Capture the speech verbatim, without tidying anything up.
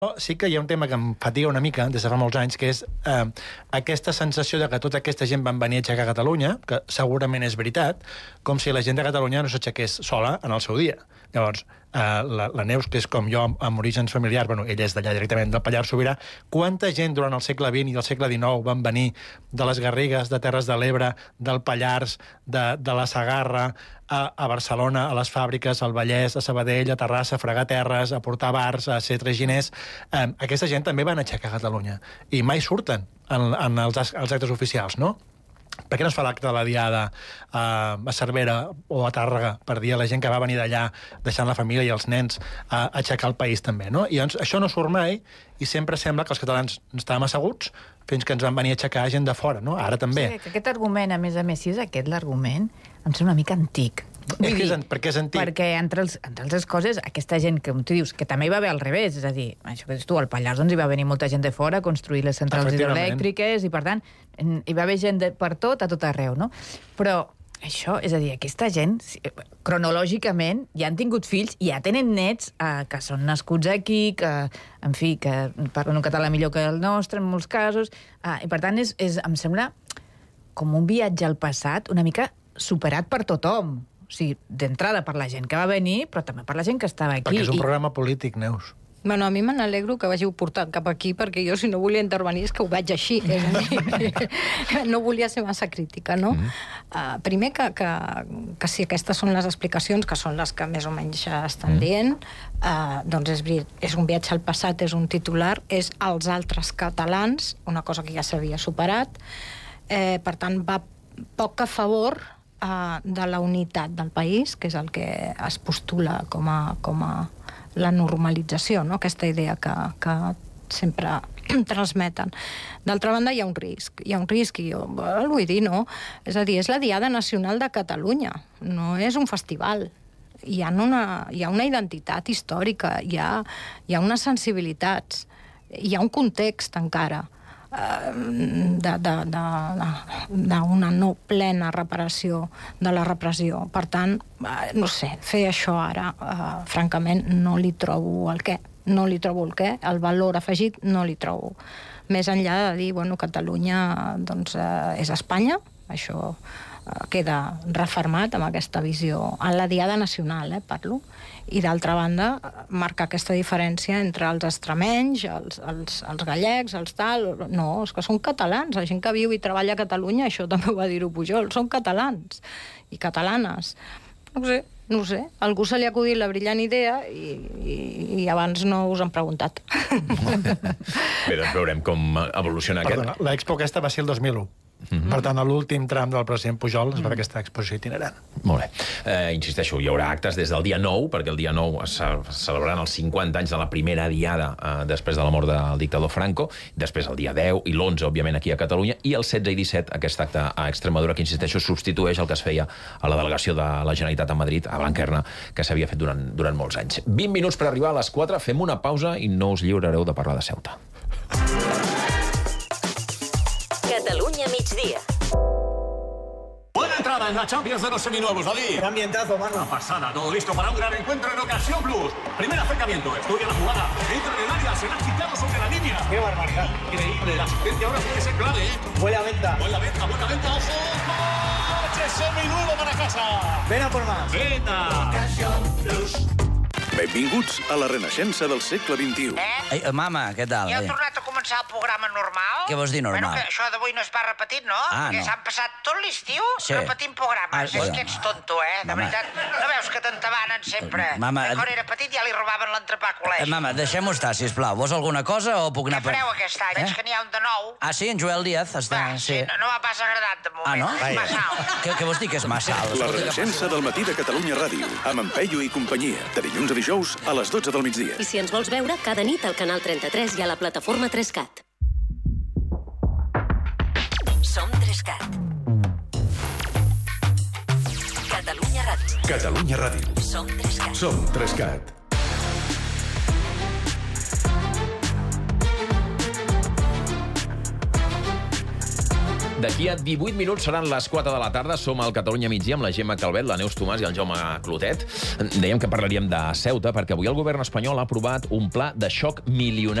Sí que hi ha un tema que em fatiga una mica des de fa molts anys, que és eh, aquesta sensació de que tota aquesta gent van venir a aixecar Catalunya, que segurament és veritat, com si la gent de Catalunya no s'aixequés sola en el seu dia. Llavors, eh, la, la Neus, que és com jo, amb orígens familiars, bueno, ella és d'allà directament, del Pallars Sobirà, quanta gent durant el segle vint i el segle dinou van venir de les Garrigues, de Terres de l'Ebre, del Pallars, de, de la Segarra, a, a Barcelona, a les fàbriques, al Vallès, a Sabadell, a Terrassa, a fregar terres, a portar bars, a ser traginers. Eh, aquesta gent també van aixecar Catalunya. I mai surten en, en els, els actes oficials, no? Per què no es fa l'acte de la Diada eh, a Cervera o a Tàrrega per dir a la gent que va venir d'allà, deixant la família i els nens, a aixecar el país també, no? I doncs això no surt mai i sempre sembla que els catalans estàvem asseguts fins que ens van venir a aixecar gent de fora, no? Ara també. Sí, que aquest argument, a més a més, si és aquest l'argument, em sembla una mica antic. És que és, per què és antic? Perquè, entre, els, entre altres coses, aquesta gent que tu dius, que també hi va haver al revés, és a dir, això que dius tu, al Pallars doncs, hi va venir molta gent de fora a construir les centrals hidroelèctriques i, per tant, hi va haver gent de, per tot, a tot arreu, no? Però això, és a dir, aquesta gent, cronològicament, ja han tingut fills i ja tenen nets eh, que són nascuts aquí, que, en fi, que parlen un català millor que el nostre, en molts casos, eh, i, per tant, és, és, em sembla com un viatge al passat una mica superat per tothom. O sigui, d'entrada per la gent que va venir, però també per la gent que estava aquí. Perquè és un I... programa polític, Neus. Bueno, a mi me n'alegro que vàgiu portat cap aquí, perquè jo, si no volia intervenir, és que ho veig així. És a dir, que no volia ser massa crítica, no? Mm. Uh, primer, que, que, que si aquestes són les explicacions, que són les que més o menys estan mm. dient, uh, doncs és, és un viatge al passat, és un titular, és els altres catalans, una cosa que ja s'havia superat, eh, per tant, va poc a favor de la unitat del país, que és el que es postula com a, com a la normalització, no? Aquesta idea que, que sempre transmeten. D'altra banda, hi ha un risc. Hi ha un risc, i jo el vull dir, no? És a dir, és la Diada Nacional de Catalunya, no és un festival. Hi ha una, hi ha una identitat històrica, hi ha, hi ha unes sensibilitats, hi ha un context encara d'una no plena reparació de la repressió. Per tant, no sé, fer això ara, uh, francament, no li trobo el què. No li trobo el què, el valor afegit no li trobo. Més enllà de dir, bueno, Catalunya doncs, uh, és Espanya, això uh, queda refermat amb aquesta visió, en la Diada Nacional, eh, parlo, i d'altra banda, marcar aquesta diferència entre els extremenys, els, els, els gallecs, els tal... No, és que són catalans, la gent que viu i treballa a Catalunya, això també ho va dir-ho Pujol, són catalans i catalanes. No ho sé, no ho sé. A algú se li ha acudit la brillant idea i, i, i abans no us han preguntat. Bé, doncs veurem com evoluciona aquest... Perdona, l'expo aquesta va ser el dos mil u. Mm-hmm. Per tant, a l'últim tram del president Pujol es va fer aquesta exposició itinerant. Molt bé. Eh, insisteixo, hi haurà actes des del dia nou, perquè el dia nou es celebraran els cinquanta anys de la primera diada eh, després de la mort del dictador Franco, després el dia deu i l'onze, òbviament, aquí a Catalunya, i el setze i disset, aquest acte a Extremadura, que, insisteixo, substitueix el que es feia a la delegació de la Generalitat a Madrid, a Blanquerna, que s'havia fet durant, durant molts anys. vint minuts per arribar a les quatre, fem una pausa i no us lliurareu de parlar de Ceuta. Cataluña migdia. Buena entrada en la Champions de los seminuevos, David. Qué ambientazo, mano. Una pasada, todo listo para un gran encuentro en Ocasión Plus. Primer acercamiento, estudia la jugada, entra en el área, se la ha quitado sobre la línea. Qué barbaridad. Increíble, la asistencia ahora puede ser clave, ¿eh? Huele a venta. Buena venta, buena venta, ojo. ¡Coche seminuevo para casa! Ven a por más. Venta. Ocasión Plus. Benvinguts a la renaixença del segle vint-i-u. Eh? Ei, mama, què tal? Ja heu tornat a començar el programa normal? Què vols dir normal? Bueno, que això d'avui no es va repetit, no? Ah, Perquè no. s'han passat tot l'estiu sí. repetint programes. Ah, és bueno. que ets tonto, eh? De Mama. veritat. No veus que t'entabanen sempre? Mama, que quan era petit ja li robaven l'entrepà a col·legi. Eh, mama, deixem-ho estar, sisplau. Vols alguna cosa o puc anar... Què fareu aquest any? Eh? Veig que n'hi ha un de nou. Ah, sí? En Joel Díaz està... Va, sí, no, no m'ha pas agradat de moment. Ah, no? És massa alt. Què, què vols dir que és massa alt? La renaixença del matí de Catalunya Ràdio, amb en Peyu i companyia, de dilluns a dijous a les dotze del migdia. I si ens vols veure, cada nit al canal trenta-tres i a la plataforma tres cat. Som tres cat. Catalunya Ràdio. Catalunya Ràdio. Som tres cat. Som tres cat. D'aquí a divuit minuts seran les quatre de la tarda. Som al Catalunya migdia amb la Gemma Calvet, la Neus Tomàs i el Jaume Clotet. Dèiem que parlaríem de Ceuta, perquè avui el govern espanyol ha aprovat un pla de xoc milionari